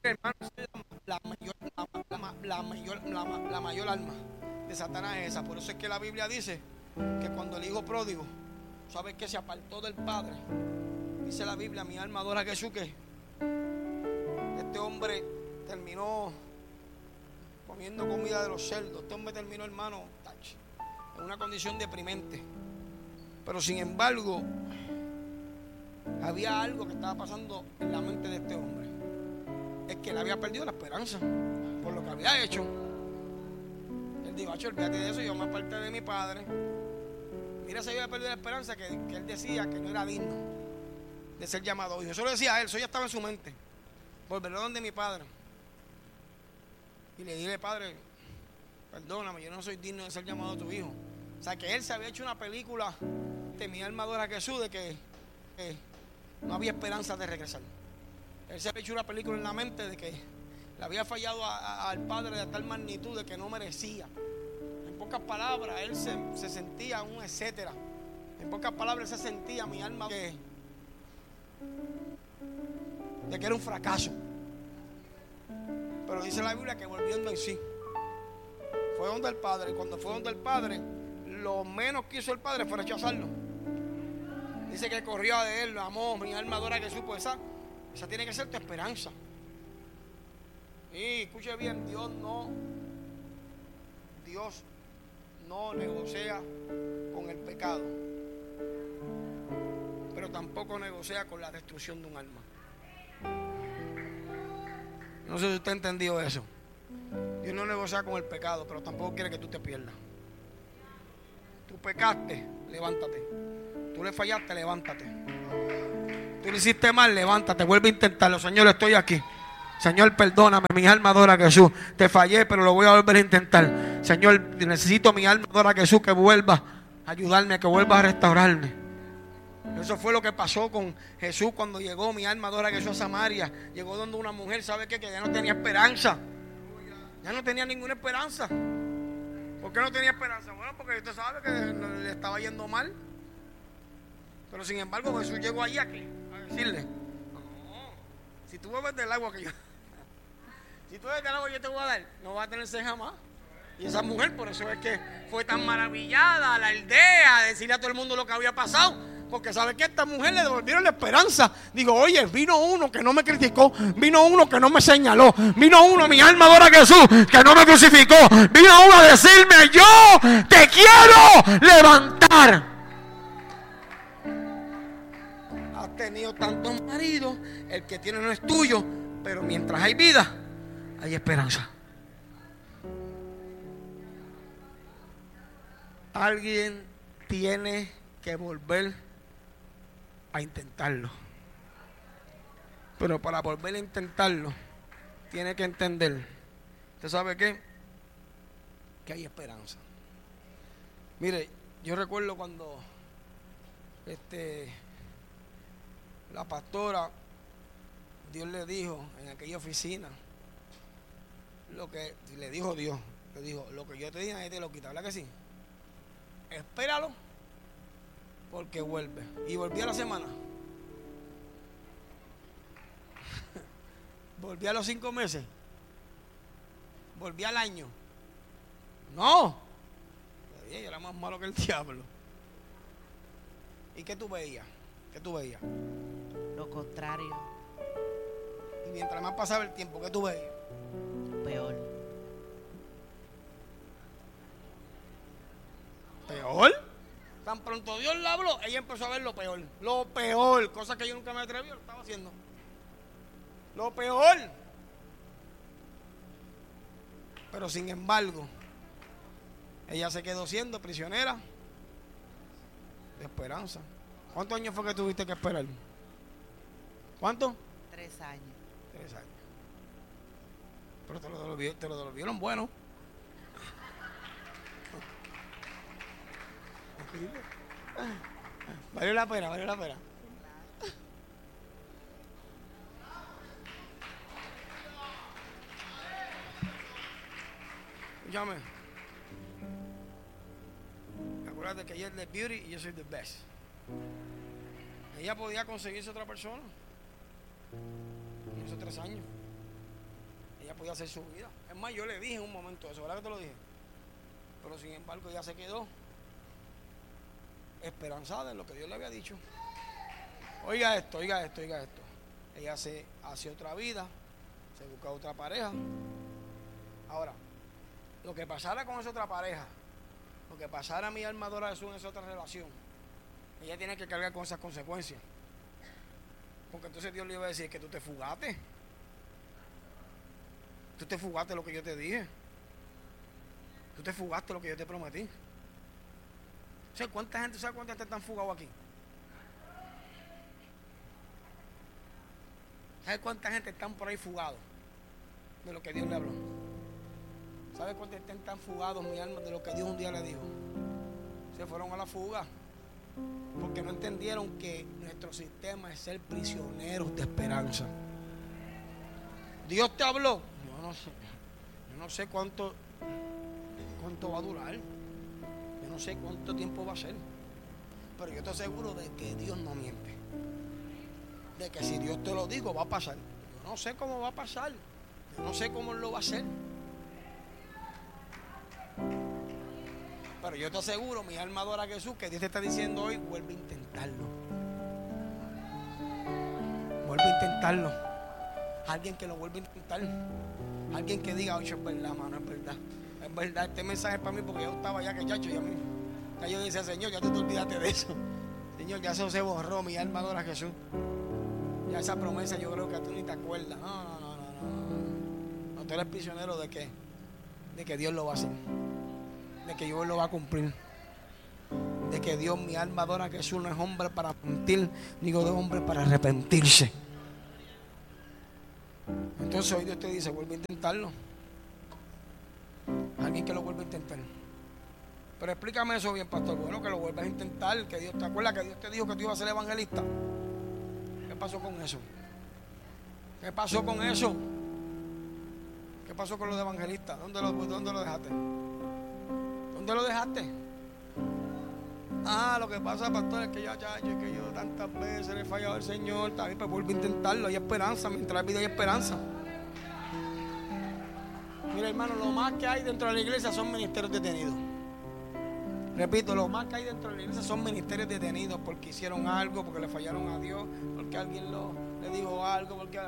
hermano, la mayor alma de Satanás es esa. Por eso es que la Biblia dice que cuando el hijo pródigo, ¿sabes que se apartó del padre? Dice la Biblia: mi alma adora a Jesús, que este hombre terminó comiendo comida de los cerdos. Este hombre terminó, hermano, en una condición deprimente. Pero sin embargo, había algo que estaba pasando en la mente de este hombre. Es que él había perdido la esperanza por lo que había hecho. Él dijo: olvídate de eso, yo me aparté de mi padre. Mira, se había perdido la esperanza que él decía que no era digno de ser llamado hijo. Eso lo decía él, eso ya estaba en su mente. Volveré donde mi padre y le dije: padre, perdóname, yo no soy digno de ser llamado tu hijo. O sea, que él se había hecho una película de mi alma adora a Jesús, de que no había esperanza de regresar. Él se había hecho una película en la mente de que le había fallado al padre de tal magnitud de que no merecía. En pocas palabras, él se sentía un etcétera. En pocas palabras, se sentía mi alma de que era un fracaso. Pero dice la Biblia que volviendo en sí, fue donde el padre. Y cuando fue donde el padre, lo menos que hizo el padre fue rechazarlo. Dice que corrió de él, lo amó. Mi alma adora a Jesús. Pues esa tiene que ser tu esperanza. Y escuche bien, Dios no negocia con el pecado, pero tampoco negocia con la destrucción de un alma. No sé si usted ha entendido eso. Dios no negocia con el pecado, pero tampoco quiere que tú te pierdas. Tú pecaste, levántate. Tú le fallaste, levántate. Tú le hiciste mal, levántate, vuelve a intentarlo. Señor, estoy aquí. Señor, perdóname, mi alma adora a Jesús. Te fallé, pero lo voy a volver a intentar. Señor, necesito mi alma adora a Jesús, que vuelva a ayudarme, que vuelva a restaurarme. Eso fue lo que pasó con Jesús cuando llegó. Mi alma adora a Jesús a Samaria. Llegó donde una mujer, ¿sabe qué? Que ya no tenía esperanza. Ya no tenía ninguna esperanza. ¿Por qué no tenía esperanza? Bueno, porque usted sabe que le estaba yendo mal. Pero sin embargo, Jesús llegó allí a decirle: no, si tú bebes del agua que yo, si tú bebes del agua que yo te voy a dar, no vas a tener sed jamás. Y esa mujer, por eso es que fue tan maravillada a la aldea a decirle a todo el mundo lo que había pasado. Porque sabe que a esta mujer le devolvieron la esperanza. Digo: oye, vino uno que no me criticó, vino uno que no me señaló, vino uno, mi alma adora a Jesús, que no me crucificó, vino uno a decirme: yo te quiero levantar. Has tenido tantos maridos, el que tiene no es tuyo, pero mientras hay vida, hay esperanza. Alguien tiene que volver a intentarlo. Pero para volver a intentarlo, tiene que entender, ¿usted sabe qué? Que hay esperanza. Mire, yo recuerdo cuando la pastora, Dios le dijo en aquella oficina, lo que le dijo Dios, le dijo: lo que yo te dije, nadie te lo quita, ¿verdad que sí? Espéralo, porque vuelve. Y volví a la semana. Volví a los 5 meses. Volví al año. No. Yo era más malo que el diablo. ¿Y qué tú veías? ¿Qué tú veías? Lo contrario. Y mientras más pasaba el tiempo, ¿qué tú veías? Peor. ¿Peor? Tan pronto Dios le habló, ella empezó a ver lo peor. Lo peor, cosa que yo nunca me atreví, lo estaba haciendo. Lo peor. Pero sin embargo, ella se quedó siendo prisionera de esperanza. ¿Cuántos años fue que tuviste que esperar? ¿Cuánto? 3 años. 3 años. Pero te lo devolvieron bueno. Valió la pena, valió la pena. Escúchame. Acuérdate que ella es the beauty y yo soy the best. Ella podía conseguirse otra persona en esos 3 años. ella podía hacer su vida. Es más, yo le dije en un momento eso, ¿verdad que te lo dije? Pero sin embargo ella se quedó esperanzada en lo que Dios le había dicho. Oiga esto. Ella se hace otra vida, se busca otra pareja. Ahora, lo que pasara con esa otra pareja, lo que pasara a mi alma adora Jesús en esa otra relación, ella tiene que cargar con esas consecuencias. Porque entonces Dios le iba a decir que tú te fugaste. Tú te fugaste lo que yo te dije. Tú te fugaste lo que yo te prometí. ¿Sabes cuánta gente están fugados aquí? ¿Sabes cuánta gente están por ahí fugados de lo que Dios le habló? ¿Sabes cuántos están fugados, mi alma, de lo que Dios un día le dijo? Se fueron a la fuga porque no entendieron que nuestro sistema es ser prisioneros de esperanza. Dios te habló. Yo no sé cuánto va a durar. Yo no sé cuánto tiempo va a ser. Pero yo estoy seguro de que Dios no miente. De que si Dios te lo dijo, va a pasar. Yo no sé cómo va a pasar. Yo no sé cómo Él lo va a hacer. Pero yo te aseguro, mi alma adora a Jesús, que Dios te está diciendo hoy, vuelve a intentarlo. Vuelve a intentarlo. Alguien que lo vuelva a intentar. Alguien que diga, oye, es verdad, mano, es verdad. Es verdad, este mensaje es para mí porque yo estaba ya que chacho, ya yo decía, Señor, ya tú te olvidaste de eso. Señor, ya eso se borró, mi alma adora a Jesús. Ya esa promesa yo creo que tú ni te acuerdas. No, tú eres prisionero de qué? De que Dios lo va a hacer. De que Dios lo va a cumplir. De que Dios, mi alma adora a Jesús, no es hombre para mentir, ni de hombre para arrepentirse. Entonces hoy Dios te dice, vuelve a intentarlo. Alguien que lo vuelva a intentar. Pero explícame eso bien, pastor. Bueno, que lo vuelvas a intentar. Que Dios, ¿te acuerdas que Dios te dijo que tú ibas a ser evangelista? ¿Qué pasó con eso? ¿Qué pasó con eso? ¿Qué pasó con los evangelistas? ¿Dónde lo dejaste? ¿Dónde lo dejaste? Lo que pasa, pastor, es que yo tantas veces le he fallado al Señor. También pues vuelve a intentarlo. Hay esperanza, mientras hay vida hay esperanza. Mira, hermano, lo más que hay dentro de la iglesia son ministerios detenidos. Repito, lo más que hay dentro de la iglesia son ministerios detenidos porque hicieron algo, porque le fallaron a Dios, porque alguien le dijo algo, porque...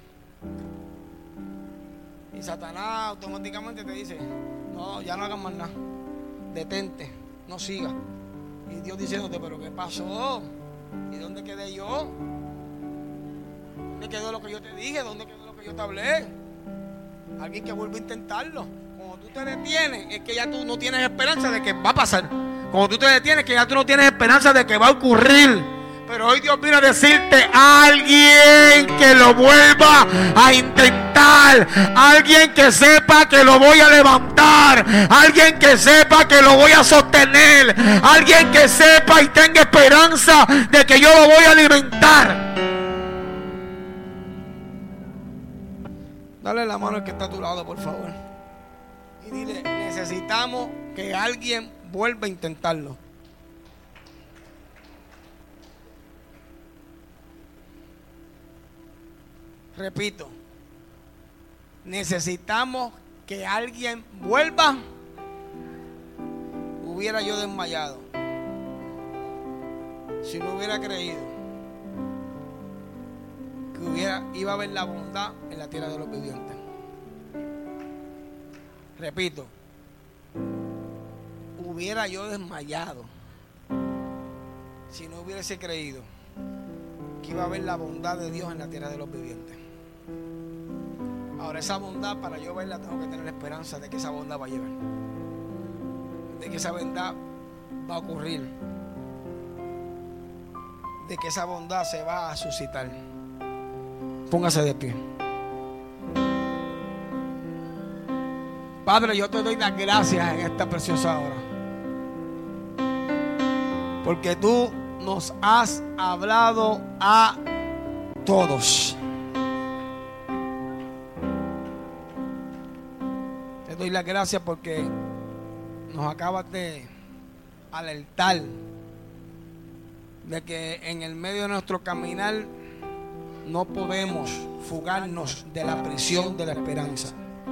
Y Satanás automáticamente te dice, no, ya no hagas más nada, detente, no sigas. Y Dios diciéndote, pero ¿qué pasó? ¿Y dónde quedé yo? ¿Dónde quedó lo que yo te dije? ¿Dónde quedó lo que yo te hablé? Alguien que vuelva a intentarlo. Cuando tú te detienes, es que ya tú no tienes esperanza de que va a pasar. Cuando tú te detienes, que ya tú no tienes esperanza de que va a ocurrir. Pero hoy Dios viene a decirte, alguien que lo vuelva a intentar, alguien que sepa que lo voy a levantar, alguien que sepa que lo voy a sostener, alguien que sepa y tenga esperanza de que yo lo voy a alimentar. Dale la mano al que está a tu lado, por favor. Y dile, necesitamos que alguien vuelva a intentarlo. Repito, necesitamos que alguien vuelva. Hubiera yo desmayado si no hubiera creído que iba a haber la bondad en la tierra de los vivientes. Repito, hubiera yo desmayado si no hubiese creído que iba a haber la bondad de Dios en la tierra de los vivientes. Ahora, esa bondad, para yo verla, tengo que tener la esperanza de que esa bondad va a llegar, de que esa bondad va a ocurrir, de que esa bondad se va a suscitar. Póngase de pie. Padre, yo te doy las gracias en esta preciosa hora, porque tú nos has hablado a todos. Te doy las gracias porque nos acabas de alertar de que en el medio de nuestro caminar no podemos fugarnos de la prisión de la esperanza.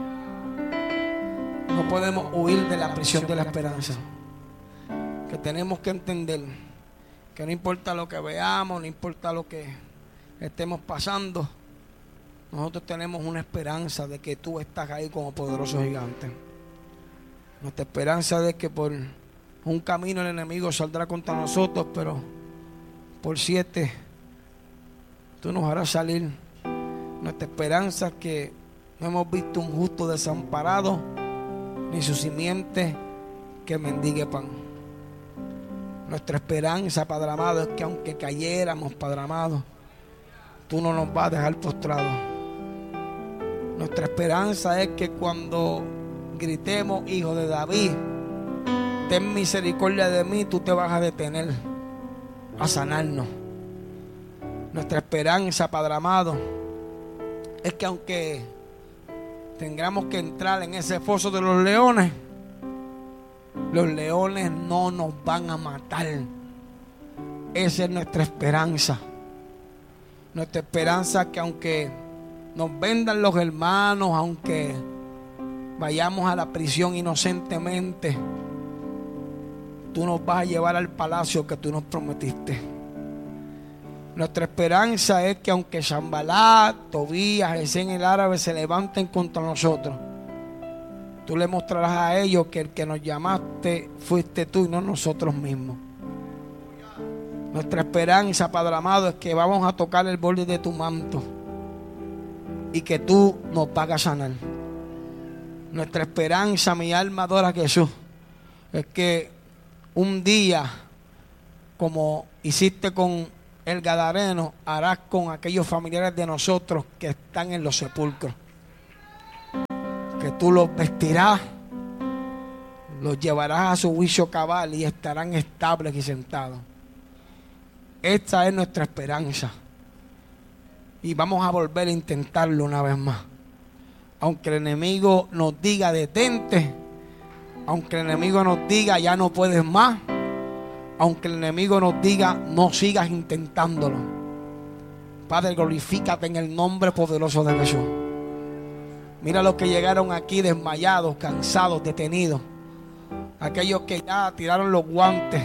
No podemos huir de la prisión de la esperanza. Que tenemos que entender que no importa lo que veamos, no importa lo que estemos pasando, nosotros tenemos una esperanza de que tú estás ahí como poderoso gigante. Nuestra esperanza de que por un camino el enemigo saldrá contra nosotros, pero por 7 tú nos harás salir. Nuestra esperanza es que no hemos visto un justo desamparado, ni su simiente que mendigue pan. Nuestra esperanza, Padre amado, es que aunque cayéramos, Padre amado, tú no nos vas a dejar postrados. Nuestra esperanza es que cuando gritemos, hijo de David, ten misericordia de mí, tú te vas a detener a sanarnos. Nuestra esperanza, Padre amado, es que aunque tengamos que entrar en ese foso de los leones no nos van a matar. Esa es nuestra esperanza. Nuestra esperanza es que aunque nos vendan los hermanos, aunque vayamos a la prisión inocentemente, tú nos vas a llevar al palacio que tú nos prometiste. Nuestra esperanza es que aunque Sanbalat, Tobías, Gesem el árabe se levanten contra nosotros, tú le mostrarás a ellos que el que nos llamaste fuiste tú y no nosotros mismos. Nuestra esperanza, Padre amado, es que vamos a tocar el borde de tu manto y que tú nos vas a sanar. Nuestra esperanza, mi alma adora a Jesús, es que un día, como hiciste con el Gadareno, harás con aquellos familiares de nosotros que están en los sepulcros. Que tú los vestirás, los llevarás a su juicio cabal y estarán estables y sentados. Esta es nuestra esperanza. Y vamos a volver a intentarlo una vez más. Aunque el enemigo nos diga detente, aunque el enemigo nos diga ya no puedes más, aunque el enemigo nos diga no sigas intentándolo. Padre, glorifícate en el nombre poderoso de Jesús. Mira los que llegaron aquí desmayados, cansados, detenidos. Aquellos que ya tiraron los guantes,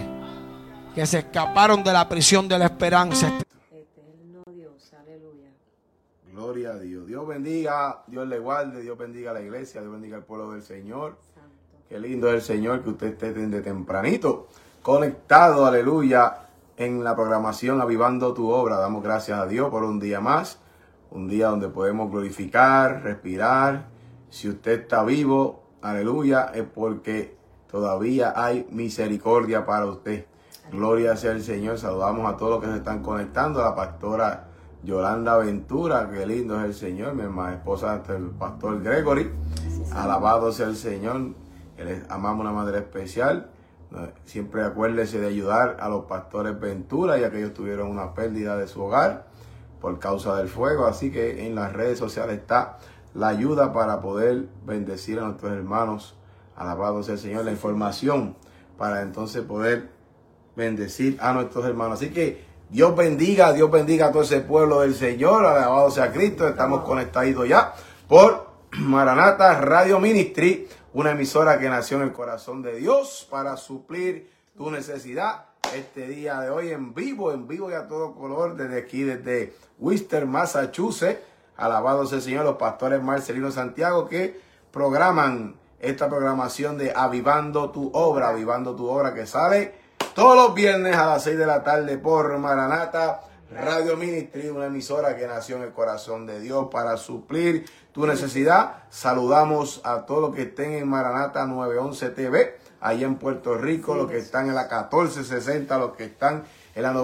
que se escaparon de la prisión de la esperanza. Eterno Dios, aleluya. Gloria a Dios. Dios bendiga, Dios le guarde, Dios bendiga a la iglesia, Dios bendiga al pueblo del Señor. Santo. Qué lindo es el Señor que usted esté desde tempranito conectado, aleluya, en la programación Avivando tu Obra. Damos gracias a Dios por un día más, un día donde podemos glorificar, respirar. Si usted está vivo, aleluya, es porque todavía hay misericordia para usted. Gloria sea el Señor. Saludamos a todos los que se están conectando, a la pastora Yolanda Ventura, qué lindo es el Señor, mi hermana esposa del pastor Gregory. Alabado sea el Señor, les amamos una manera especial. Siempre acuérdese de ayudar a los pastores Ventura, ya que ellos tuvieron una pérdida de su hogar por causa del fuego. Así que en las redes sociales está la ayuda para poder bendecir a nuestros hermanos. Alabado sea el Señor, la información para entonces poder bendecir a nuestros hermanos. Así que Dios bendiga a todo ese pueblo del Señor. Alabado sea Cristo. Estamos conectados ya por Maranata Radio Ministry, una emisora que nació en el corazón de Dios para suplir tu necesidad. Este día de hoy en vivo y a todo color, desde aquí, desde Worcester, Massachusetts. Alabado sea el Señor, los pastores Marcelino Santiago que programan esta programación de Avivando tu Obra, que sale todos los viernes a las 6 de la tarde por Maranata Radio Ministry, una emisora que nació en el corazón de Dios para suplir tu necesidad. Saludamos a todos los que estén en Maranata 911 TV, allá en Puerto Rico, los que están en la 1460, los que están en la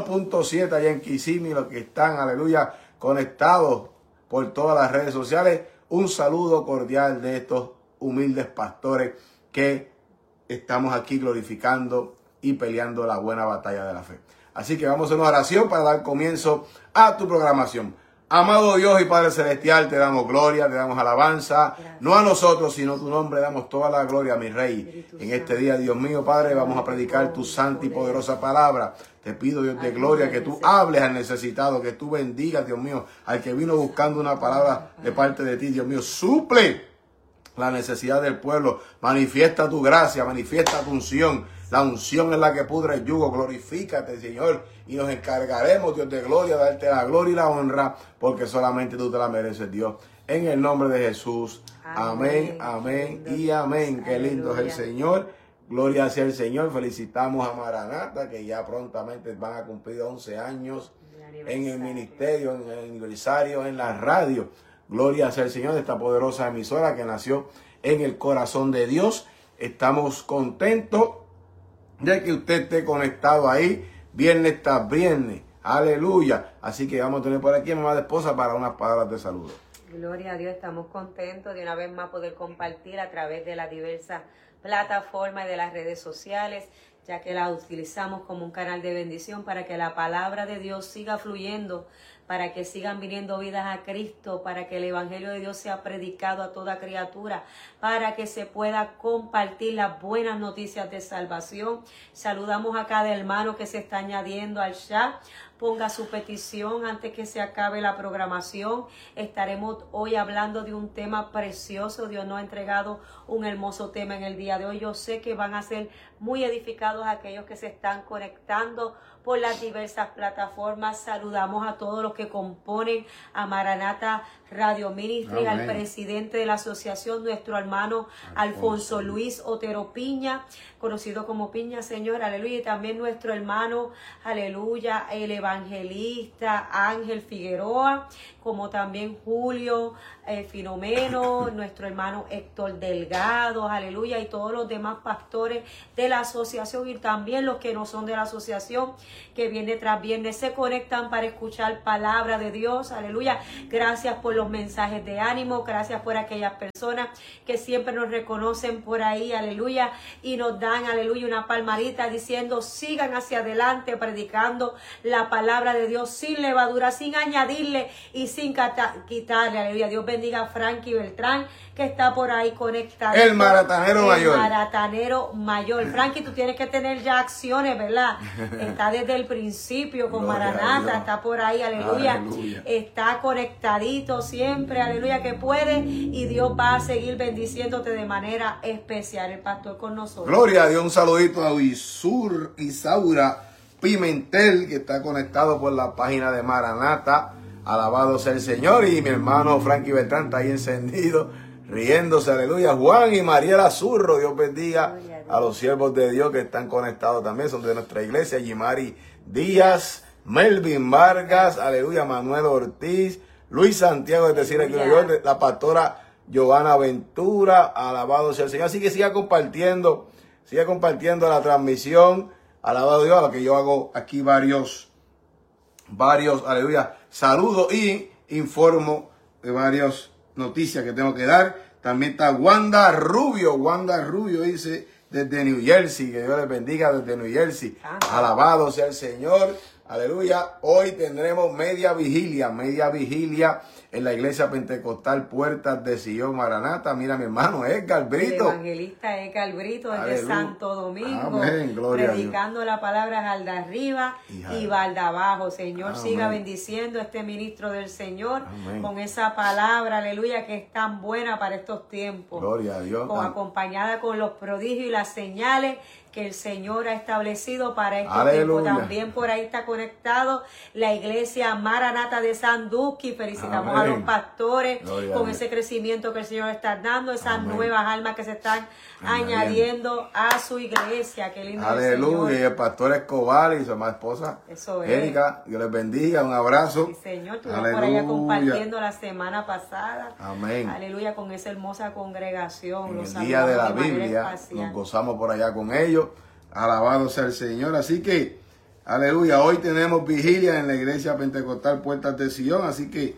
92.7 allá en Kissimmee, los que están, aleluya, conectados por todas las redes sociales. Un saludo cordial de estos humildes pastores que estamos aquí glorificando y peleando la buena batalla de la fe. Así que vamos a una oración para dar comienzo a tu programación. Amado Dios y Padre Celestial, te damos gloria, te damos alabanza. Gracias. No a nosotros, sino a tu nombre damos toda la gloria, mi Rey. Espíritu En este Santo. día, Dios mío, Padre, vamos a predicar tu santa y poderosa palabra. Te pido, Dios de gloria, que tú hables al necesitado, que tú bendigas, Dios mío, al que vino buscando una palabra de parte de ti, Dios mío. Suple la necesidad del pueblo. Manifiesta tu gracia, manifiesta tu unción. La unción es la que pudre el yugo. Glorifícate, Señor, y nos encargaremos, Dios de gloria, de darte la gloria y la honra, porque solamente tú te la mereces, Dios. En el nombre de Jesús. Amén, amén y amén. Qué lindo es el Señor. Gloria sea el Señor. Felicitamos a Maranata, que ya prontamente van a cumplir 11 años en el ministerio, en el aniversario, en la radio. Gloria sea el Señor de esta poderosa emisora que nació en el corazón de Dios. Estamos contentos de que usted esté conectado ahí, viernes tras viernes. Aleluya. Así que vamos a tener por aquí a mamá de esposa para unas palabras de saludo. Gloria a Dios, estamos contentos de una vez más poder compartir a través de las diversas plataformas y de las redes sociales, ya que las utilizamos como un canal de bendición para que la palabra de Dios siga fluyendo, para que sigan viniendo vidas a Cristo, para que el Evangelio de Dios sea predicado a toda criatura, para que se pueda compartir las buenas noticias de salvación. Saludamos a cada hermano que se está añadiendo al chat. Ponga su petición antes que se acabe la programación. Estaremos hoy hablando de un tema precioso. Dios nos ha entregado un hermoso tema en el día de hoy. Yo sé que van a ser muy edificados aquellos que se están conectando por las diversas plataformas. Saludamos a todos los que componen a Maranata Radio Ministry, al presidente de la asociación, nuestro hermano Alfonso Luis Otero Piña, conocido como Piña, Señor, aleluya, y también nuestro hermano, aleluya, el evangelista Ángel Figueroa, como también Julio Filomeno, nuestro hermano Héctor Delgado, aleluya, y todos los demás pastores de la asociación y también los que no son de la asociación, que viene tras viernes se conectan para escuchar palabra de Dios, aleluya. Gracias por los mensajes de ánimo, gracias por aquellas personas que siempre nos reconocen por ahí, aleluya, y nos dan, aleluya, una palmadita diciendo sigan hacia adelante predicando la palabra de Dios sin levadura, sin añadirle y sin quitarle, aleluya. Dios bendiga a Frankie Beltrán, que está por ahí conectado. El maratanero mayor. El maratanero mayor. Frankie, tú tienes que tener ya acciones, ¿verdad? Está desde el principio con Maranata, está por ahí, aleluya. Aleluya. Está conectadito siempre, aleluya, que puede, y Dios va a seguir bendiciéndote de manera especial. El pastor con nosotros. Gloria a Dios. Un saludito a Isaura Pimentel, que está conectado por la página de Maranata. Alabado sea el Señor. Y mi hermano Frankie Beltrán está ahí encendido, riéndose, aleluya. Juan y Mariela Zurro, Dios bendiga a los siervos de Dios que están conectados también, son de nuestra iglesia. Yimari Díaz, Melvin Vargas, aleluya. Manuel Ortiz, Luis Santiago de Tecira, la pastora Giovanna Ventura, alabado sea el Señor. Así que siga compartiendo la transmisión, alabado Dios, a lo que yo hago aquí varios, aleluya, saludos y informo de varias noticias que tengo que dar. También está Wanda Rubio dice desde New Jersey, que Dios les bendiga desde New Jersey. Alabado sea el Señor, aleluya. Hoy tendremos media vigilia en la iglesia pentecostal Puertas de Sion Maranata. Mira mi hermano Edgar Brito. El evangelista Edgar Brito desde Aleluya. Santo Domingo. Amén. Gloria predicando la palabra Jalda arriba y Valda abajo. Señor, Amén. siga bendiciendo a este ministro del Señor. Amén. Con esa palabra, aleluya, que es tan buena para estos tiempos. Gloria a Dios. Acompañada con los prodigios y las señales que el Señor ha establecido para este Aleluya. tiempo. También por ahí está conectado la iglesia Maranata de Sandusky. Felicitamos Amén. a los pastores Gloria con a Dios. ese crecimiento que el Señor está dando, esas Amén. nuevas almas que se están añadiendo a su iglesia. Qué lindo es el Aleluya. Y Señor. el pastor Escobar y su amada esposa Eso es. Erika, Dios les bendiga, un abrazo. Sí, Señor, estuvimos por allá Aleluya. compartiendo la semana pasada. Amén. Aleluya, con esa hermosa congregación. En Los el día de la saludamos manera Biblia especial. nos gozamos por allá con ellos. Alabado sea el Señor. Así que, aleluya, hoy tenemos vigilia en la iglesia pentecostal Puertas de Sion. Así que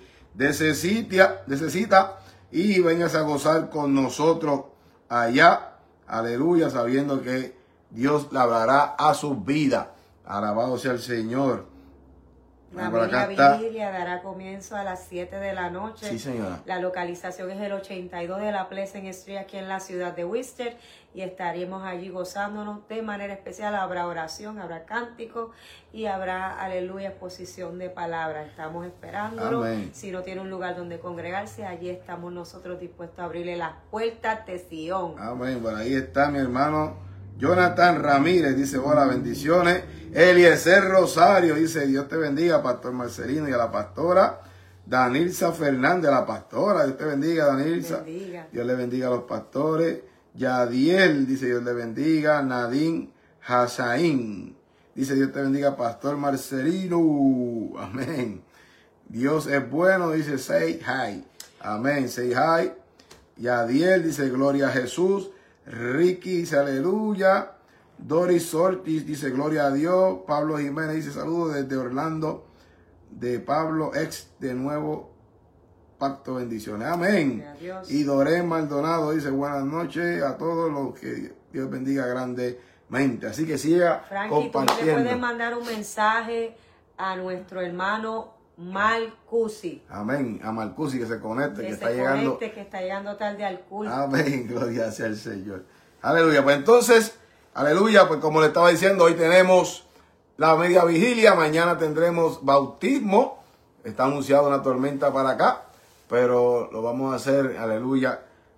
necesita y vengas a gozar con nosotros allá. Aleluya, sabiendo que Dios le hablará a sus vidas. Alabado sea el Señor. La por acá media está. vigilia dará comienzo a las 7 de la noche. Sí, señora. La localización es el 82 de la Pleasant Street aquí en la ciudad de Worcester y estaremos allí gozándonos de manera especial. Habrá oración, habrá cántico y habrá, aleluya, exposición de palabras. Estamos esperándolo. Amén. Si no tiene un lugar donde congregarse, allí estamos nosotros dispuestos a abrirle las puertas de Sion. Amén. Por ahí está mi hermano Jonathan Ramírez, dice, hola, bendiciones. Eliezer Rosario, dice, Dios te bendiga, Pastor Marcelino, y a la pastora Danilza Fernández, la pastora, Dios te bendiga, Danilza. Bendiga. Dios le bendiga a los pastores. Yadiel, dice, Dios le bendiga. Nadine Hasaín, dice, Dios te bendiga, Pastor Marcelino. Amén. Dios es bueno, dice, say hi. Amén, say hi. Yadiel, dice, gloria a Jesús. Ricky dice, aleluya. Doris Ortiz dice, gloria a Dios. Pablo Jiménez dice, saludos desde Orlando. De Pablo, ex de Nuevo Pacto, bendiciones. Amén. Adiós. Y Dorén Maldonado dice, buenas noches a todos los que Dios bendiga grandemente. Así que siga Frankie, tú le compartiendo. puedes mandar un mensaje a nuestro hermano Marcusi. Amén. A Marcusi que se conecte, que Que está se llegando. conecte, que está llegando tarde al culto. Amén, gloria sea el Señor. Aleluya. Pues entonces, aleluya, pues como le estaba diciendo, hoy tenemos la media vigilia, mañana tendremos bautismo. Está anunciada una tormenta para acá, pero lo vamos a hacer, aleluya,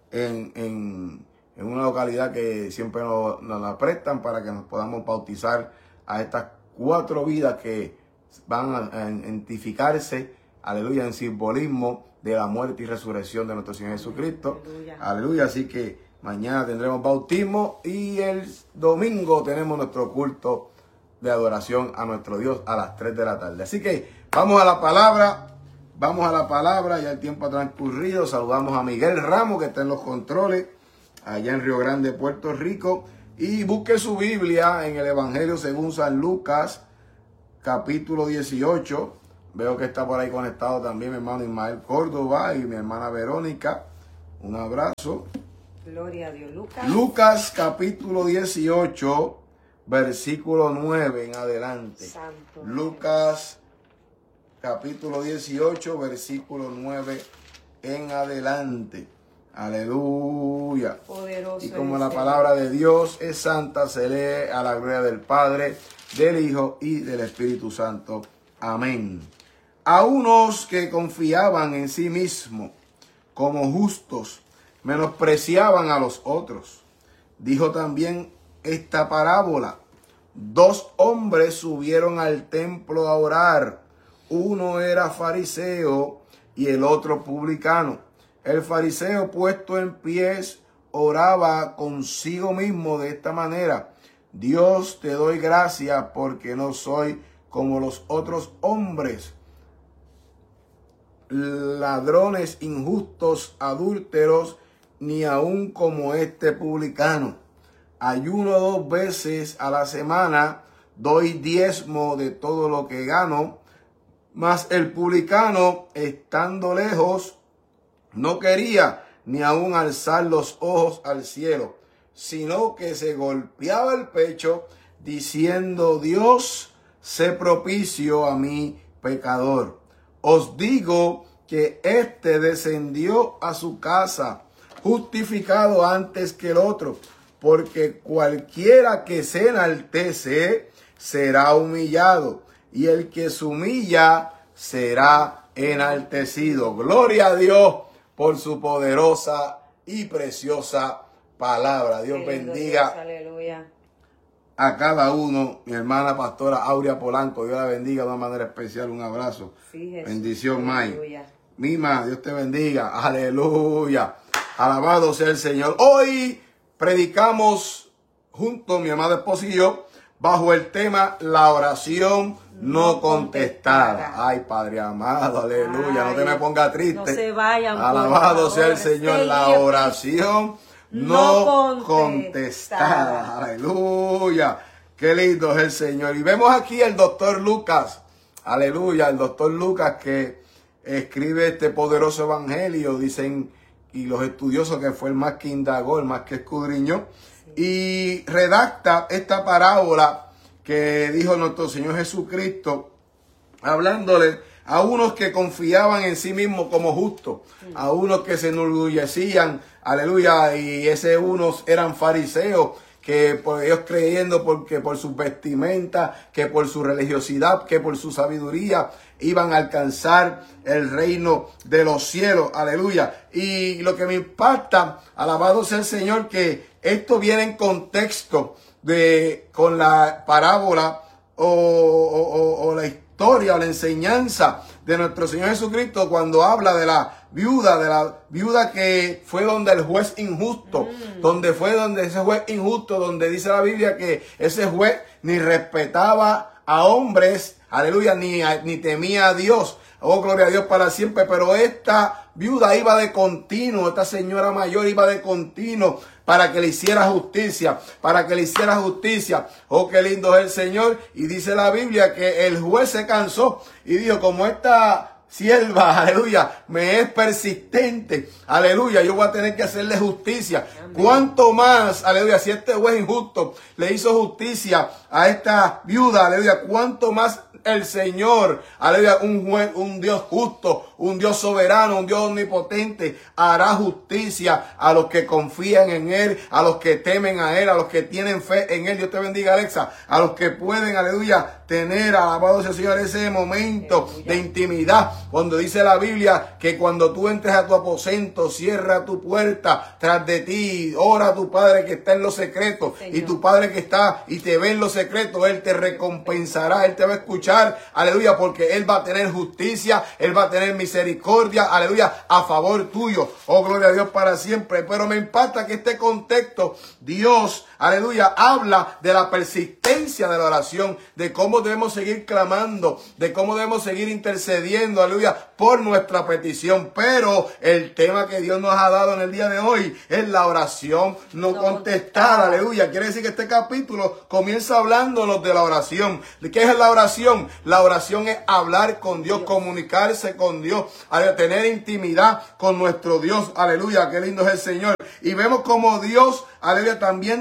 en una localidad que siempre nos la prestan para que nos podamos bautizar a estas 4 vidas que van a identificarse, aleluya, en simbolismo de la muerte y resurrección de nuestro Señor Jesucristo. Aleluya. Aleluya, así que mañana tendremos bautismo y el domingo tenemos nuestro culto de adoración a nuestro Dios a las 3 de la tarde. Así que vamos a la palabra, ya el tiempo ha transcurrido. Saludamos a Miguel Ramos, que está en los controles, allá en Río Grande, Puerto Rico. Y busque su Biblia en el Evangelio según San Lucas, capítulo 18. Veo que está por ahí conectado también mi hermano Ismael Córdoba y mi hermana Verónica. Un abrazo. Gloria a Dios. Lucas. Lucas capítulo 18, versículo 9 en adelante. Santo. Lucas capítulo 18, versículo 9 en adelante. Aleluya. Poderoso Y como es la el palabra de Dios es santa, se lee a la gloria del Padre, del Hijo y del Espíritu Santo. Amén. A unos que confiaban en sí mismos como justos, menospreciaban a los otros. Dijo también esta parábola: 2 hombres subieron al templo a orar. Uno era fariseo y el otro publicano. El fariseo, puesto en pies, oraba consigo mismo de esta manera: Dios, te doy gracias porque no soy como los otros hombres, ladrones, injustos, adúlteros, ni aun como este publicano. Ayuno 2 veces a la semana, doy diezmo de todo lo que gano. Mas el publicano, estando lejos, no quería ni aun alzar los ojos al cielo, sino que se golpeaba el pecho, diciendo: Dios, sé propicio a mí, pecador. Os digo que éste descendió a su casa justificado antes que el otro, porque cualquiera que se enaltece será humillado, y el que se humilla será enaltecido. Gloria a Dios por su poderosa y preciosa palabra. Dios Querido bendiga Dios, aleluya. a cada uno. Mi hermana pastora Aurea Polanco, Dios la bendiga de una manera especial. Un abrazo. Sí, Jesús. Bendición, May. Aleluya. Mima, Dios te bendiga. Aleluya. Alabado sea el Señor. Hoy predicamos junto, mi amada esposa y yo, bajo el tema la oración no contestada. Ay, Padre amado, aleluya. No te me pongas triste. No se vayan. Alabado sea el Señor. La oración no no contestada. Aleluya. Qué lindo es el Señor. Y vemos aquí el doctor Lucas. Aleluya. El doctor Lucas que escribe este poderoso evangelio. Dicen, y los estudiosos, que fue el más que indagó, el más que escudriñó. Y redacta esta parábola que dijo nuestro Señor Jesucristo hablándole a unos que confiaban en sí mismos como justos, a unos que se enorgullecían, aleluya, y ese unos eran fariseos, que por ellos creyendo porque por sus vestimentas, que por su religiosidad, que por su sabiduría iban a alcanzar el reino de los cielos, aleluya. Y lo que me impacta, alabado sea el Señor, que esto viene en contexto con la parábola o la historia o la enseñanza de nuestro Señor Jesucristo cuando habla de la viuda que fue donde el juez injusto, donde ese juez injusto, donde dice la Biblia que ese juez ni respetaba a hombres, aleluya, ni temía a Dios. Oh, gloria a Dios para siempre. Pero esta viuda iba de continuo, esta señora mayor iba de continuo para que le hiciera justicia, Oh, qué lindo es el Señor. Y dice la Biblia que el juez se cansó y dijo, como esta sierva, aleluya, me es persistente, aleluya, yo voy a tener que hacerle justicia. Amén. ¿Cuánto más, aleluya, si este juez injusto le hizo justicia a esta viuda, aleluya, cuánto más el Señor, aleluya, un Dios justo, un Dios soberano, un Dios omnipotente, hará justicia a los que confían en Él, a los que temen a Él, a los que tienen fe en Él. Dios te bendiga, Alexa, a los que pueden, aleluya, tener, alabado sea el Señor, ese momento de intimidad, cuando dice la Biblia que cuando tú entres a tu aposento, cierra tu puerta tras de ti, ora a tu Padre que está en los secretos, y tu Padre que está y te ve en los secretos, Él te recompensará, Él te va a escuchar, aleluya, porque Él va a tener justicia, Él va a tener misericordia, aleluya, a favor tuyo. Oh, gloria a Dios para siempre. Pero me impacta que este contexto, Dios, aleluya, habla de la persistencia de la oración, de cómo debemos seguir clamando, de cómo debemos seguir intercediendo, aleluya, por nuestra petición. Pero el tema que Dios nos ha dado en el día de hoy es la oración no contestada, aleluya. Quiere decir que este capítulo comienza hablándonos de la oración. ¿Qué es la oración? La oración es hablar con Dios, comunicarse con Dios, aleluya, tener intimidad con nuestro Dios, aleluya, qué lindo es el Señor. Y vemos como Dios, aleluya, también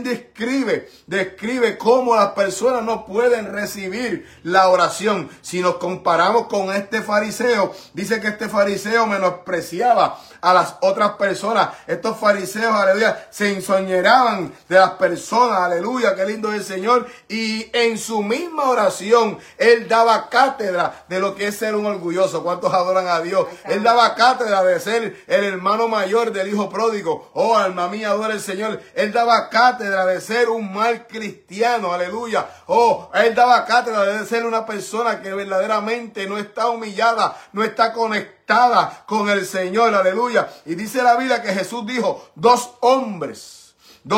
describe cómo las personas no pueden recibir la oración. Si nos comparamos con este fariseo, dice que este fariseo menospreciaba a las otras personas. Estos fariseos, aleluya, se ensoñeraban de las personas, aleluya, qué lindo es el Señor. Y en su misma oración, él daba cátedra de lo que es ser un orgulloso. ¿Cuántos adoran a Dios? Él daba cátedra de ser el hermano mayor del hijo pródigo. Oh, alma mía, adora al Señor. Él daba cátedra de ser un mal cristiano, aleluya. Oh, él daba cátedra de ser una persona que verdaderamente no está humillada, no está conectada con el Señor, aleluya. Y dice la Biblia que Jesús dijo, dos hombres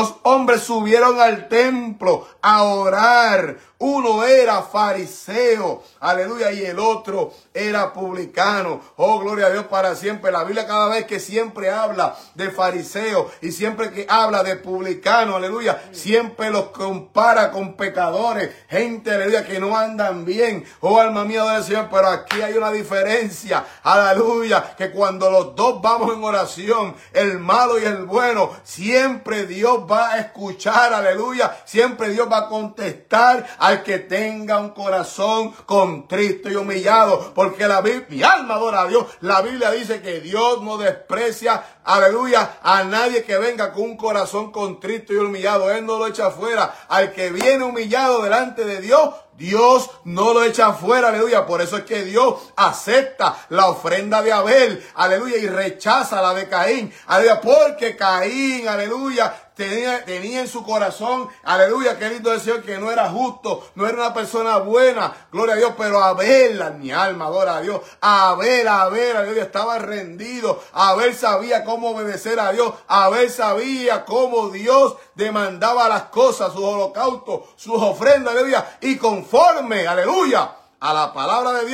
subieron al templo a orar. Uno era fariseo, aleluya, y el otro era publicano. Oh, gloria a Dios para siempre. La Biblia cada vez que siempre habla de fariseo y siempre que habla de publicano, aleluya, siempre los compara con pecadores, gente, aleluya, que no andan bien. Oh, alma mía del Señor, pero aquí hay una diferencia, aleluya, que cuando los dos vamos en oración, el malo y el bueno, siempre Dios va a escuchar, aleluya, siempre Dios va a contestar al que tenga un corazón contrito y humillado, porque mi alma adora a Dios. La Biblia dice que Dios no desprecia, aleluya, a nadie que venga con un corazón contrito y humillado. Él no lo echa fuera. Al que viene humillado delante de Dios, Dios no lo echa fuera, aleluya. Por eso es que Dios acepta la ofrenda de Abel, aleluya, y rechaza la de Caín, aleluya, porque Caín, aleluya, tenía en su corazón, aleluya, qué lindo deseo, que no era justo, no era una persona buena, gloria a Dios, pero Abel, mi alma adora a Dios, Abel, aleluya, estaba rendido, Abel sabía cómo obedecer a Dios, Abel sabía cómo Dios demandaba las cosas, sus holocaustos, sus ofrendas, aleluya, y conforme, aleluya, a la palabra de Dios,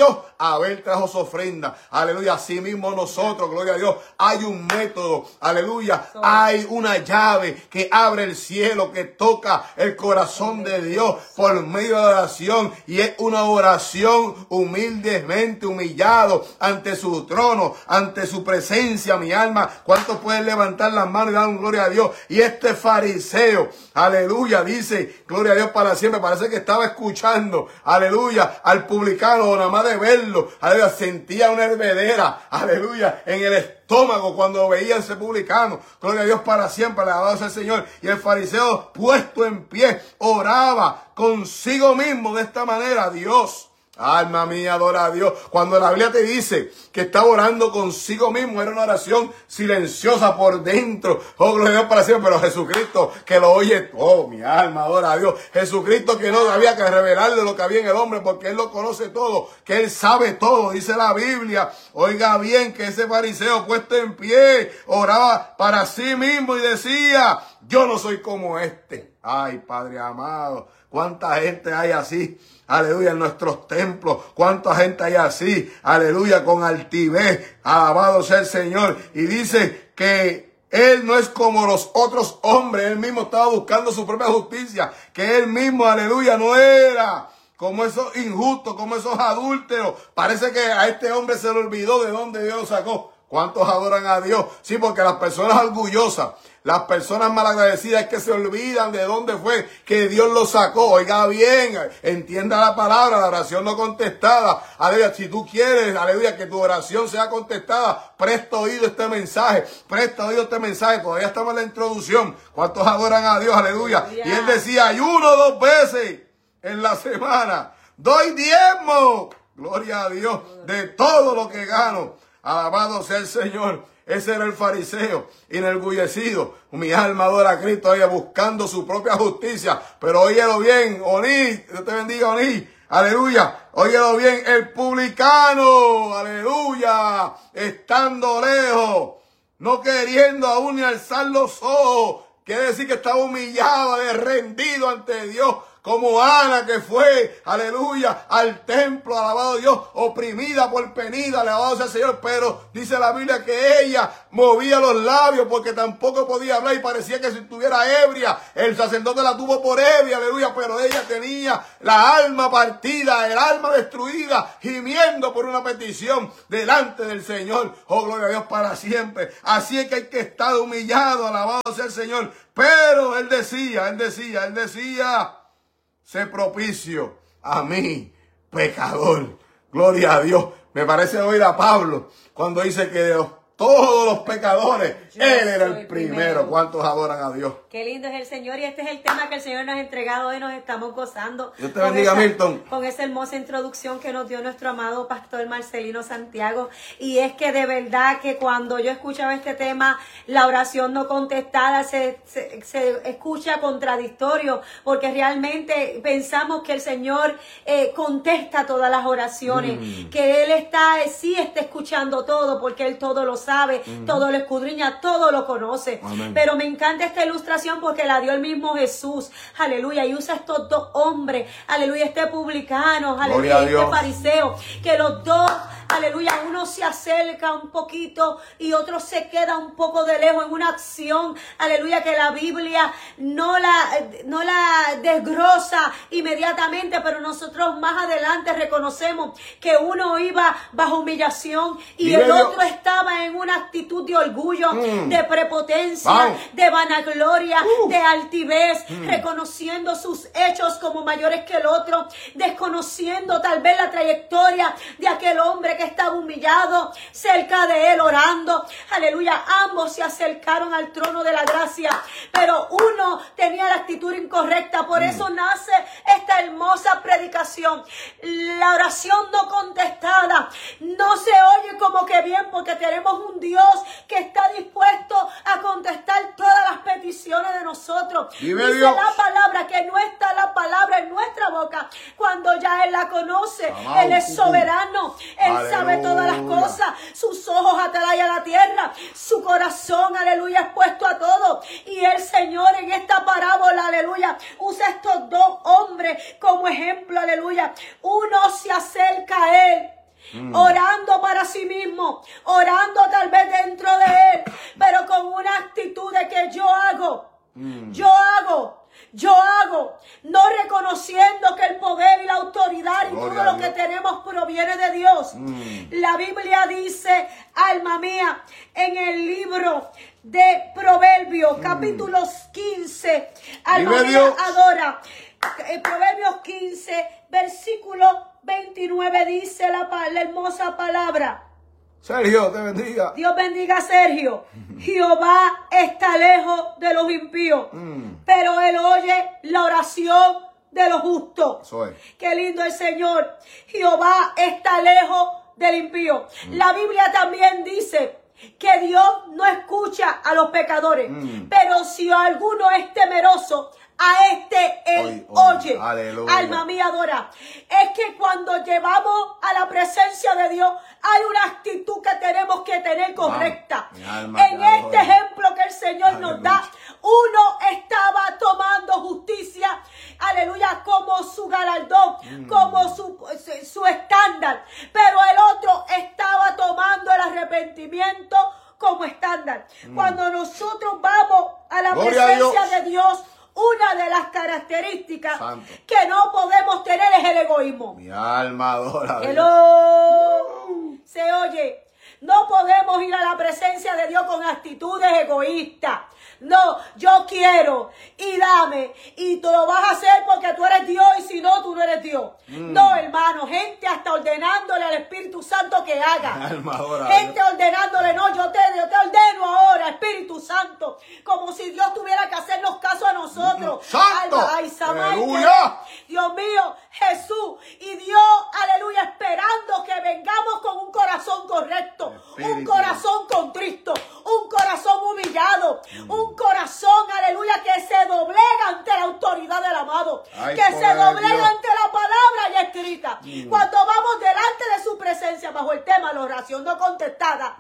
Abel trajo su ofrenda. Aleluya. Así mismo nosotros, gloria a Dios, hay un método. Aleluya. Hay una llave que abre el cielo, que toca el corazón de Dios por medio de oración. Y es una oración humildemente humillado ante su trono, ante su presencia, mi alma. ¿Cuántos pueden levantar las manos y dar un gloria a Dios? Y este fariseo, aleluya, dice, gloria a Dios para siempre. Parece que estaba escuchando, aleluya, al publicano, o nada más de verlo, aleluya, sentía una hervedera, aleluya, en el estómago cuando veía a ese publicano. Gloria a Dios para siempre, alabado sea el Señor. Y el fariseo, puesto en pie, oraba consigo mismo de esta manera: Dios, alma mía, adora a Dios. Cuando la Biblia te dice que estaba orando consigo mismo, era una oración silenciosa por dentro. Oh, gloria a Dios para siempre. Pero Jesucristo, que lo oye todo, mi alma adora a Dios. Jesucristo, que no había que revelarle lo que había en el hombre, porque Él lo conoce todo, que Él sabe todo, dice la Biblia. Oiga bien, que ese fariseo, puesto en pie, oraba para sí mismo y decía: yo no soy como este. Ay, Padre amado, cuánta gente hay así, aleluya, en nuestros templos. Cuánta gente hay así, aleluya, con altivez. Alabado sea el Señor. Y dice que Él no es como los otros hombres. Él mismo estaba buscando su propia justicia. Que Él mismo, aleluya, no era como esos injustos, como esos adúlteros. Parece que a este hombre se le olvidó de dónde Dios lo sacó. ¿Cuántos adoran a Dios? Sí, porque las personas orgullosas, las personas malagradecidas, es que se olvidan de dónde fue que Dios los sacó. Oiga bien, entienda la palabra, la oración no contestada. Aleluya, si tú quieres, aleluya, que tu oración sea contestada, presta oído a este mensaje, presta oído a este mensaje. Todavía estamos en la introducción. ¿Cuántos adoran a Dios? Aleluya. Y él decía: ayuno 2 veces en la semana, doy diezmo, gloria a Dios, de todo lo que gano. Alabado sea el Señor. Ese era el fariseo, enorgullecido. Mi alma adora a Cristo, ahí buscando su propia justicia. Pero óyelo bien, Oní, Dios te bendiga, Oní. Aleluya, óyelo bien, el publicano, aleluya, estando lejos, no queriendo aún ni alzar los ojos. Quiere decir que estaba humillado, rendido ante Dios. Como Ana, que fue, aleluya, al templo, alabado Dios, oprimida por penida, alabado sea el Señor. Pero dice la Biblia que ella movía los labios porque tampoco podía hablar y parecía que si estuviera ebria. El sacerdote la tuvo por ebria, aleluya, pero ella tenía la alma partida, el alma destruida, gimiendo por una petición delante del Señor. Oh, gloria a Dios para siempre. Así es que hay que estar humillado, alabado sea el Señor. Pero él decía, sé propicio a mí, pecador. Gloria a Dios. Me parece oír a Pablo cuando dice que de todos los pecadores, Él era el primero. ¿Cuántos adoran a Dios? Qué lindo es el Señor, y este es el tema que el Señor nos ha entregado hoy. Nos estamos gozando. Dios te bendiga, Milton. Con esa hermosa introducción que nos dio nuestro amado pastor Marcelino Santiago. Y es que de verdad que cuando yo escuchaba este tema, la oración no contestada se escucha contradictorio, porque realmente pensamos que el Señor contesta todas las oraciones, que Él está escuchando todo, porque Él todo lo sabe, todo lo escudriña, todo lo conoce. Amén. Pero me encanta esta ilustración porque la dio el mismo Jesús, aleluya, y usa estos dos hombres, aleluya, este publicano, aleluya, este fariseo, que los dos, aleluya, uno se acerca un poquito y otro se queda un poco de lejos en una acción, aleluya, que la Biblia no la desglosa inmediatamente, pero nosotros más adelante reconocemos que uno iba bajo humillación y el otro estaba en una actitud de orgullo, de prepotencia, de vanagloria, de altivez, reconociendo sus hechos como mayores que el otro, desconociendo tal vez la trayectoria de aquel hombre que estaba humillado cerca de él orando. Aleluya, ambos se acercaron al trono de la gracia, pero uno tenía la actitud incorrecta. Por eso nace esta hermosa predicación. La oración no contestada no se oye como que bien, porque tenemos un Dios que está dispuesto a contestar todas las peticiones de nosotros. Dice la palabra que no está la palabra en nuestra boca cuando ya Él la conoce. Él es soberano, Él sabe todas las cosas. Sus ojos atalaya a la tierra, su corazón, aleluya, es puesto a todo. Y el Señor en esta parábola, aleluya, usa estos dos hombres como ejemplo, aleluya. Uno se acerca a Él orando para sí mismo, orando tal vez dentro de él, pero con una actitud de que yo hago, no reconociendo que el poder y la autoridad y todo lo que tenemos proviene de Dios. La Biblia dice, alma mía, en el libro de Proverbios, capítulos 15, alma mía, adora. Proverbios 15, versículo 29 dice la hermosa palabra. Sergio, te bendiga. Dios bendiga a Sergio. Jehová está lejos de los impíos, pero Él oye la oración de los justos. Qué lindo el Señor. Jehová está lejos del impío. La Biblia también dice que Dios no escucha a los pecadores, pero si alguno es temeroso, a este Él oye. Aleluya. Alma mía, adora. Es que cuando llevamos a la presencia de Dios, hay una actitud que tenemos que tener correcta. En este ejemplo que el Señor nos da, uno estaba tomando justicia, aleluya, como su galardón, como su estándar, pero el otro estaba tomando el arrepentimiento como estándar. Cuando nosotros vamos a la presencia de Dios, una de las características que no podemos tener es el egoísmo. Mi alma adora. Se oye. No podemos ir a la presencia de Dios con actitudes egoístas. No, yo quiero y dame. Y tú lo vas a hacer porque tú eres Dios y si no, tú no eres Dios. No, hermano. Gente hasta ordenándole al Espíritu Santo que haga. Gente ordenándole, no, yo te ordeno ahora, Espíritu Santo. Como si Dios tuviera que hacernos caso a nosotros. ¡Santo! ¡Aleluya! Dios mío, Jesús. Y Dios, aleluya, esperando que vengamos con un corazón correcto. Un corazón contristo, un corazón humillado, un corazón, aleluya, que se doblega ante la autoridad del amado, que se doblega ante la palabra ya escrita. Cuando vamos delante de su presencia bajo el tema de la oración no contestada,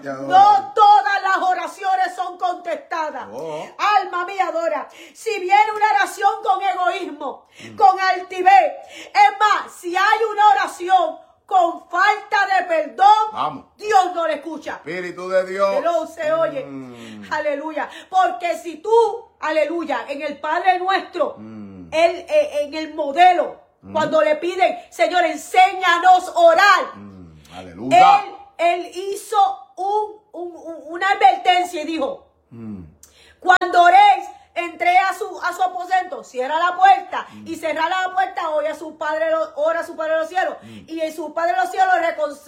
no todas las oraciones son contestadas. Alma mía, adora. Si viene una oración con egoísmo, con altivez, es más, si hay una oración con falta de perdón, Dios no le escucha. Espíritu de Dios. Pero se oye. Aleluya. Porque si tú, aleluya, en el Padre Nuestro, él, en el modelo, cuando le piden, Señor, enséñanos a orar. Aleluya. Él hizo una advertencia y dijo, cuando oréis, entré a su aposento, cierra la puerta y cerrar la puerta, ora a su Padre de los cielos y en su Padre de los cielos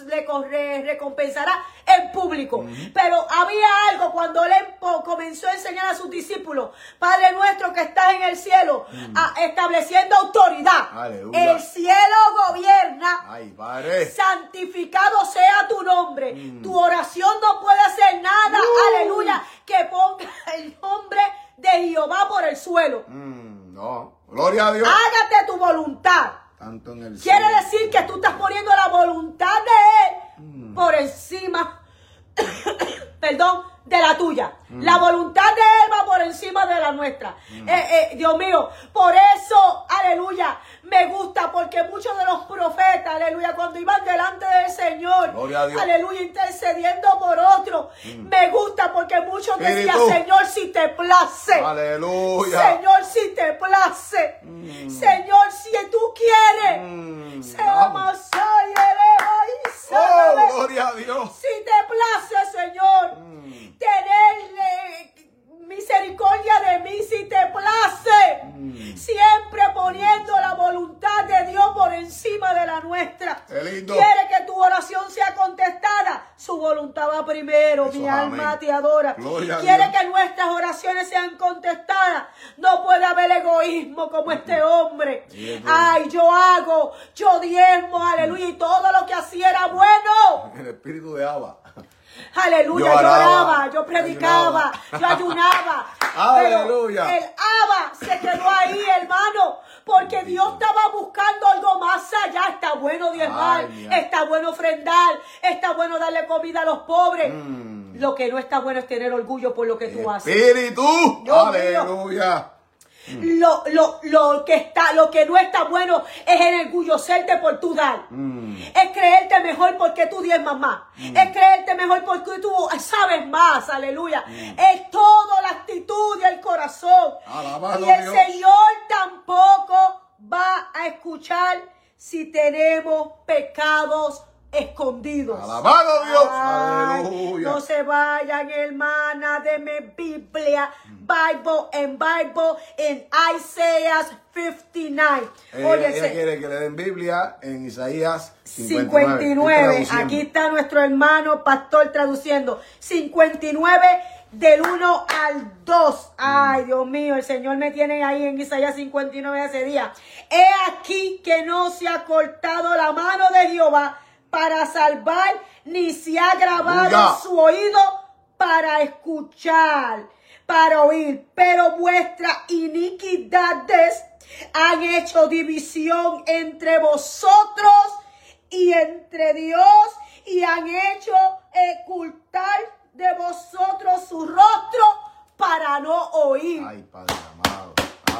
le recompensará en público. Pero había algo cuando él comenzó a enseñar a sus discípulos, Padre nuestro que estás en el cielo, estableciendo autoridad. Aleluya. El cielo gobierna. Ay, Padre. Santificado sea tu nombre. Tu oración no puede hacer nada, aleluya, que ponga el nombre de Jehová por el suelo. No, gloria a Dios. Hágate tu voluntad. Tanto en el Quiere decir que tú estás poniendo la voluntad de Él por encima, perdón, de la tuya. La voluntad de Él va por encima de la nuestra. Dios mío, por eso, aleluya, me gusta porque muchos de los profetas, aleluya, cuando iban delante del Señor, aleluya, intercediendo por otros, me gusta porque muchos decían, Señor, si te place. Aleluya. Señor, si te place. Señor, si tú quieres. Gloria a Dios. Si te place, Señor, tener misericordia de mí, si te place. Siempre poniendo la voluntad de Dios por encima de la nuestra. Quiere que tu oración sea contestada, su voluntad va primero. Eso, mi alma te adora. Quiere que nuestras oraciones sean contestadas. No puede haber egoísmo como este hombre. Ay, yo diezmo, aleluya, y todo lo que hacía era bueno. El espíritu de Abba. Aleluya, yo oraba, yo predicaba, yo ayunaba. Aleluya. Pero el Abba se quedó ahí, hermano, porque Dios estaba buscando algo más allá. Está bueno diezmar, está bueno ofrendar, está bueno darle comida a los pobres. Lo que no está bueno es tener orgullo por lo que tú haces. Espíritu, aleluya. Lo que no está bueno es enorgullecerte por tu dar. Es creerte mejor porque tú diezmas más. Es creerte mejor porque tú sabes más. Aleluya. Es toda la actitud y el corazón. Alabado y el Dios. Señor tampoco va a escuchar si tenemos pecados escondidos. Alabado Dios. Ay, Aleluya. no se vayan, hermana, deme Biblia, Bible en Isaías 59. Ella quiere que le den Biblia en Isaías 59. Aquí está nuestro hermano pastor traduciendo. 59 del 1 al 2. Ay, Dios mío, el Señor me tiene ahí en Isaías 59 ese día. He aquí que no se ha cortado la mano de Jehová para salvar, ni se ha grabado su oído para escuchar, para oír. Pero vuestras iniquidades han hecho división entre vosotros y entre Dios, y han hecho ocultar de vosotros su rostro para no oír. Ay, Padre amado.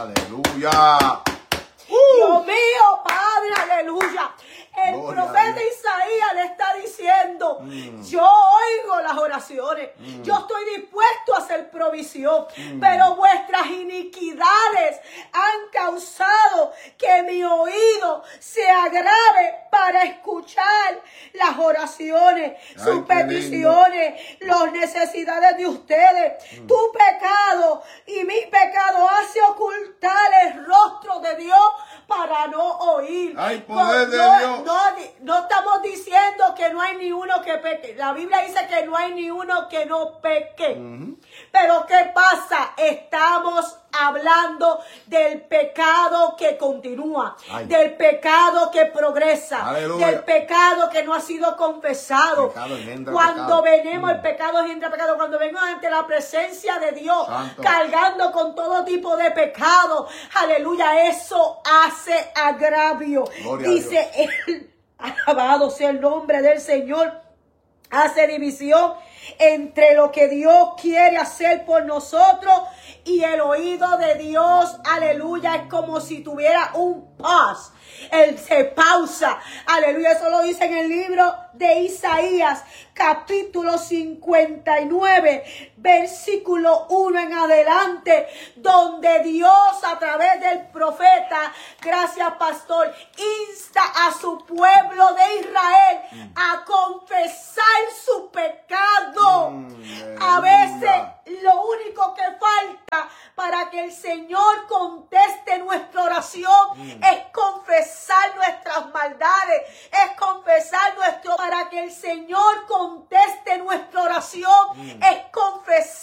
Aleluya. Dios mío, Padre, aleluya. El Gloria profeta Isaías le está diciendo, yo oigo las oraciones, yo estoy dispuesto a hacer provisión, pero vuestras iniquidades han causado que mi oído se agrave para escuchar las oraciones, sus peticiones, las necesidades de ustedes. Tu pecado y mi pecado hace ocultar el rostro de Dios para no oír. Hay poder de Dios. No estamos diciendo que no hay ni uno que peque. La Biblia dice que no hay ni uno que no peque. Pero ¿qué pasa? Estamos hablando del pecado que continúa, del pecado que progresa, Aleluya. del pecado que no ha sido confesado. Cuando venimos, el pecado engendra pecado. Cuando venimos ante la presencia de Dios, Santo, cargando con todo tipo de pecado, aleluya, eso hace agravio. Gloria a Dice él, alabado sea el nombre del Señor, hace división entre lo que Dios quiere hacer por nosotros y el oído de Dios, aleluya, es como si tuviera un pause. Él se pausa, aleluya. Eso lo dice en el libro de Isaías, capítulo 59, versículo 1 en adelante, donde Dios a través del profeta, gracias pastor, insta a su pueblo de Israel a confesar su pecado. A veces lo único que falta para que el Señor conteste nuestra oración es confesar nuestras maldades, es confesar para que el Señor conteste nuestra oración, es confesar